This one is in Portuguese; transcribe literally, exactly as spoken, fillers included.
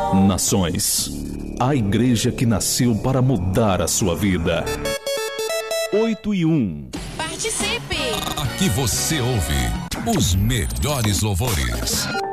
Nações, a igreja que nasceu para mudar a sua vida. oito e um. Participe! Aqui você ouve os melhores louvores.